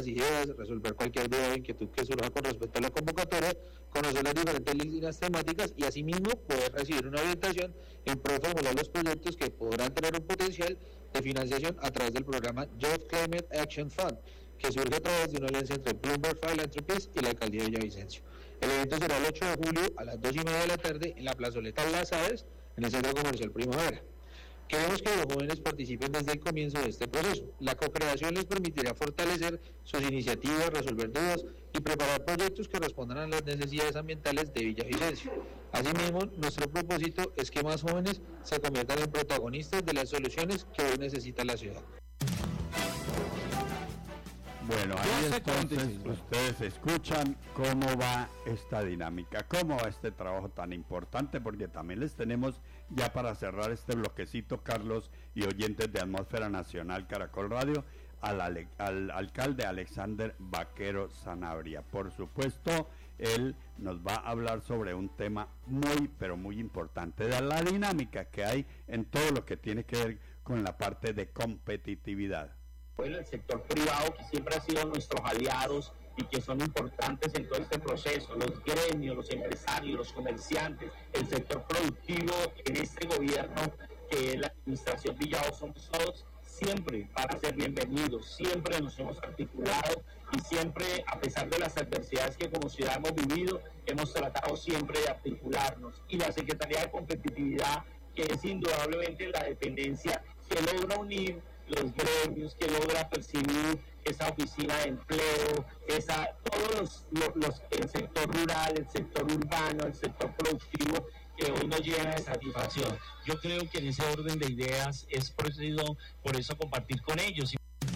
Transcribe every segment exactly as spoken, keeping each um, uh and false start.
las ideas, resolver cualquier duda o inquietud que surja con respecto a la convocatoria, conocer las diferentes líneas temáticas y asimismo poder recibir una orientación en pro de formular los proyectos que podrán tener un potencial de financiación a través del programa Youth Climate Action Fund, que surge a través de una alianza entre Bloomberg Philanthropies y la Alcaldía de Villavicencio. El evento será el ocho de julio a las dos y media de la tarde en la plazoleta Las Aves, en el Centro Comercial Primavera. Queremos que los jóvenes participen desde el comienzo de este proceso. La co-creación les permitirá fortalecer sus iniciativas, resolver dudas y preparar proyectos que respondan a las necesidades ambientales de Villavicencio. Asimismo, nuestro propósito es que más jóvenes se conviertan en protagonistas de las soluciones que hoy necesita la ciudad. Bueno, ahí entonces ustedes escuchan cómo va esta dinámica, cómo va este trabajo tan importante, porque también les tenemos ya para cerrar este bloquecito, Carlos y oyentes de Atmósfera Nacional Caracol Radio, al, ale, al alcalde Alexander Vaquero Sanabria. Por supuesto, él nos va a hablar sobre un tema muy, pero muy importante, de la dinámica que hay en todo lo que tiene que ver con la parte de competitividad. Bueno, el sector privado, que siempre ha sido nuestros aliados y que son importantes en todo este proceso, los gremios, los empresarios, los comerciantes, el sector productivo en este gobierno que es la administración Villavo Somos Todos, siempre van a ser bienvenidos, siempre nos hemos articulado y siempre, a pesar de las adversidades que como ciudad hemos vivido, hemos tratado siempre de articularnos. Y la Secretaría de Competitividad, que es indudablemente la dependencia que logra unir los gremios, que logra percibir esa oficina de empleo, esa, todos los, los, los, el sector rural, el sector urbano, el sector productivo, que hoy nos llena de satisfacción. Yo creo que en ese orden de ideas es preciso por eso compartir con ellos.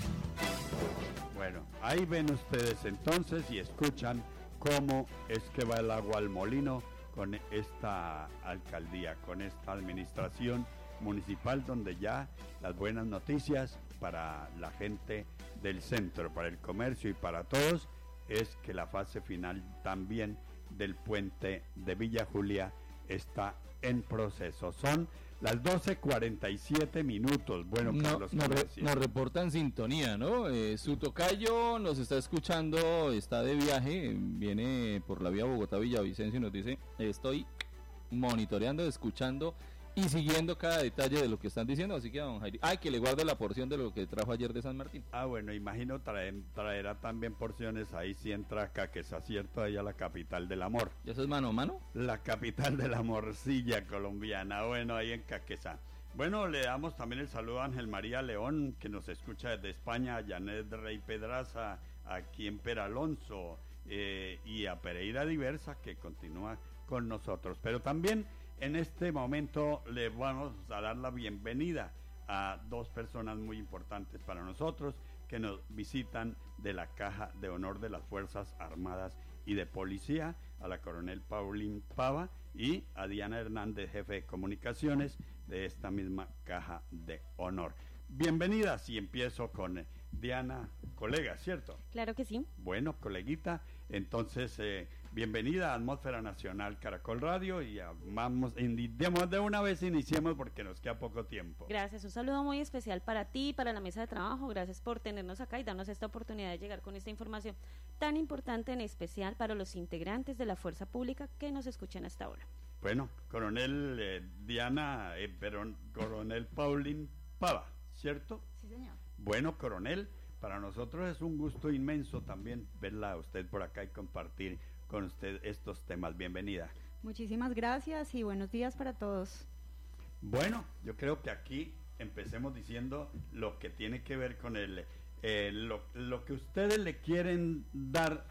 Bueno, ahí ven ustedes entonces y escuchan cómo es que va el agua al molino con esta alcaldía, con esta administración municipal, donde ya las buenas noticias para la gente del centro, para el comercio y para todos, es que la fase final también del puente de Villa Julia está en proceso. Son las doce cuarenta y siete minutos. Bueno, Carlos, no, nos, re, nos reporta en sintonía, ¿no? Eh, su tocayo nos está escuchando, está de viaje, viene por la vía Bogotá-Villavicencio y nos dice: estoy monitoreando, escuchando y siguiendo cada detalle de lo que están diciendo, así que don Jairi, ay, que le guarde la porción de lo que trajo ayer de San Martín. Ah, bueno, imagino traer, traerá también porciones, ahí sí entra Caquetá, ¿cierto? Allá la capital del amor. ¿Y eso es mano a mano? La capital de la morcilla colombiana, bueno, ahí en Caquetá. Bueno, le damos también el saludo a Ángel María León, que nos escucha desde España, a Janet Rey Pedraza, aquí en Peralonso, eh, y a Pereira Diversa, que continúa con nosotros, pero también en este momento le vamos a dar la bienvenida a dos personas muy importantes para nosotros que nos visitan de la Caja de Honor de las Fuerzas Armadas y de Policía, a la coronel Paulín Pava y a Diana Hernández, jefe de comunicaciones de esta misma Caja de Honor. Bienvenidas, y empiezo con Diana, colega, ¿cierto? Claro que sí. Bueno, coleguita, entonces eh, bienvenida a Atmósfera Nacional Caracol Radio y a, vamos, iniciemos de una vez, iniciemos porque nos queda poco tiempo. Gracias, un saludo muy especial para ti, para la mesa de trabajo, gracias por tenernos acá y darnos esta oportunidad de llegar con esta información tan importante, en especial para los integrantes de la Fuerza Pública que nos escuchan hasta ahora. Bueno, coronel eh, Diana, eh, pero coronel Paulín Pava, ¿cierto? Sí, señor. Bueno, coronel, para nosotros es un gusto inmenso también verla a usted por acá y compartir con usted estos temas. Bienvenida. Muchísimas gracias y buenos días para todos. Bueno, yo creo que aquí empecemos diciendo lo que tiene que ver con el eh, lo, lo que ustedes le quieren dar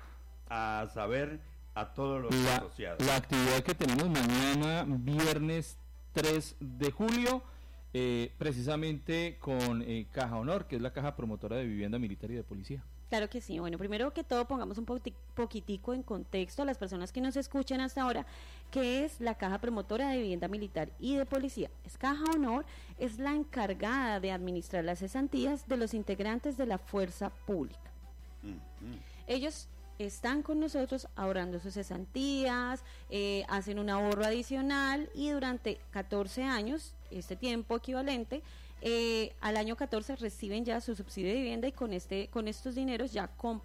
a saber a todos los la, asociados. La actividad que tenemos mañana, viernes tres de julio, eh, precisamente con eh, Caja Honor, que es la caja promotora de vivienda militar y de policía. Claro que sí. Bueno, primero que todo pongamos un poquitico en contexto a las personas que nos escuchan hasta ahora, que es la Caja Promotora de Vivienda Militar y de Policía. Es Caja Honor, es la encargada de administrar las cesantías de los integrantes de la Fuerza Pública. Mm-hmm. Ellos están con nosotros ahorrando sus cesantías, eh, hacen un ahorro adicional y durante catorce años, este tiempo equivalente, Eh, al año catorce reciben ya su subsidio de vivienda y con este con estos dineros ya compran